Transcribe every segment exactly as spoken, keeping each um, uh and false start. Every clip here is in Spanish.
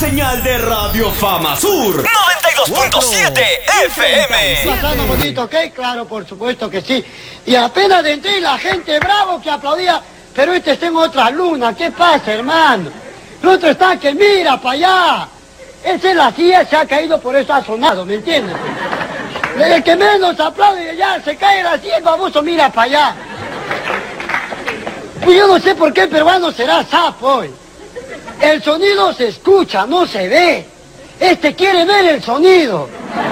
Señal de Radio Fama Sur noventa y dos punto siete F M. Pasando bonito, ¿ok? Claro, por supuesto que sí. Y apenas entré la gente bravo que aplaudía, pero este está en otra luna. ¿Qué pasa, hermano? El otro está que mira para allá. Ese es la silla, se ha caído, por eso ha sonado, ¿me entiendes? El que menos aplaude ya se cae la silla, el baboso mira para allá. Pues yo no sé por qué el peruano será sapo hoy. El sonido se escucha, no se ve. Este quiere ver el sonido.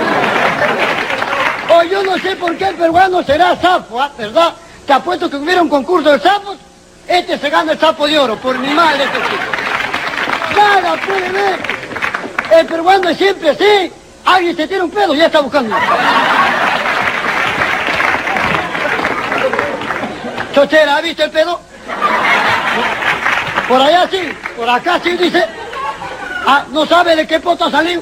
O yo no sé por qué el peruano será sapo, ¿ah? ¿Verdad? Te apuesto que hubiera un concurso de sapos, este se gana el sapo de oro, por mi madre este chico. Nada puede ver. El peruano es siempre así. Alguien se tira un pedo, ya está buscando. Chochera, ¿ha visto el pedo? Por allá sí, por acá sí, dice. Ah, no sabe de qué poto ha salido.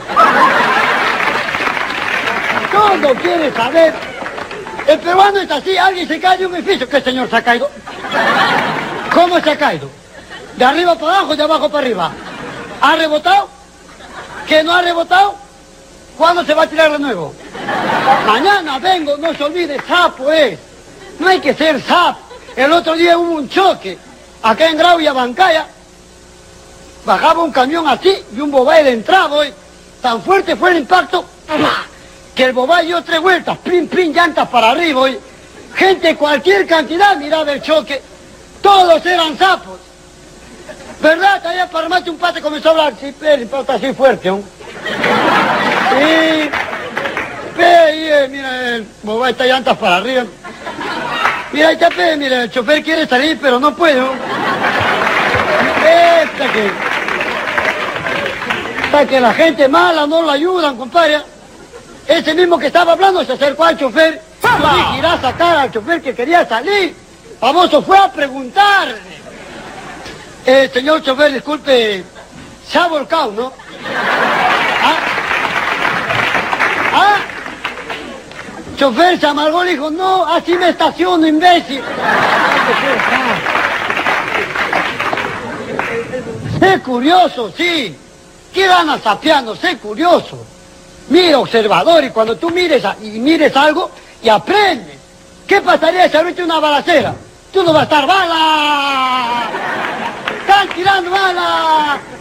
Todo quiere saber. El peruano está así, alguien se cae de un edificio. ¿Qué señor se ha caído? ¿Cómo se ha caído? ¿De arriba para abajo, de abajo para arriba? ¿Ha rebotado? ¿Que no ha rebotado? ¿Cuándo se va a tirar de nuevo? Mañana vengo, no se olvide, sapo es. No hay que ser sapo. El otro día hubo un choque. Acá en Grau y Abancaya, bajaba un camión así y un bobay le entraba hoy. Tan fuerte fue el impacto que el bobay dio tres vueltas, pin, pin, llantas para arriba hoy. Gente, cualquier cantidad miraba el choque. Todos eran sapos. ¿Verdad? Allá para mate un pate comenzó a hablar. Sí, pero el impacto así fuerte, ¿no? Sí. Pe, mira, el bobay está llantas para arriba. Mira, ahí está, pe, mira, el chofer quiere salir, pero no puede, ¿no? Esta que... Hasta que la gente mala no lo ayudan, compadre. Ese mismo que estaba hablando se acercó al chofer. Yo dije, irá a sacar al chofer que quería salir. Famoso fue a preguntar. Eh, señor chofer, disculpe, se ha volcado, ¿no? ¿Ah? ¿Ah? Chofer se amargó y dijo, no, así me estaciono, imbécil. Sé curioso, sí. ¿Qué ganas sapeando? Sé curioso. Mira, observador, y cuando tú mires a, y mires algo y aprendes. ¿Qué pasaría si ahorita una balacera? Tú no vas a estar, ¡bala! ¡Están tirando bala!